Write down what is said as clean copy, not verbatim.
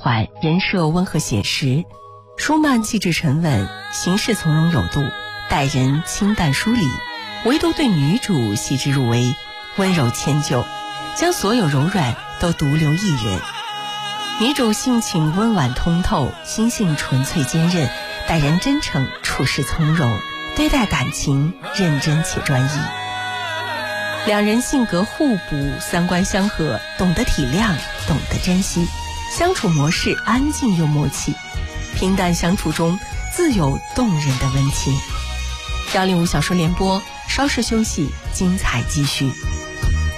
缓，人设温和写实。舒曼气质沉稳，行事从容有度，待人清淡疏离，唯独对女主细致入微，温柔迁就，将所有柔软都独留一人。女主性情温婉通透，心性纯粹坚韧，待人真诚，处事从容，对待感情认真且专一。两人性格互补，三观相合，懂得体谅，懂得珍惜，相处模式安静又默契，平淡相处中自有动人的温情。105小说联播，稍事休息，精彩继续。